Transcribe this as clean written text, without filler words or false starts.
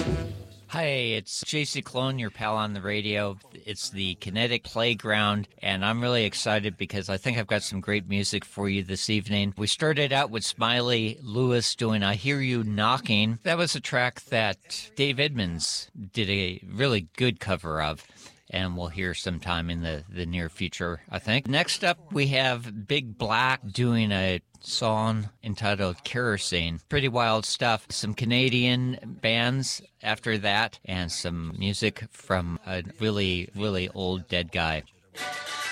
Hi, it's JC Clone, your pal on the radio. It's the Kinetic Playground, and I'm really excited because I think I've got some great music for you this evening. We started out with Smiley Lewis doing I Hear You Knocking. That was a track that Dave Edmunds did a really good cover of, and we'll hear sometime in the near future, I think. Next up, we have Big Black doing a song entitled Kerosene. Pretty wild stuff. Some Canadian bands after that, and some music from a really, really old dead guy.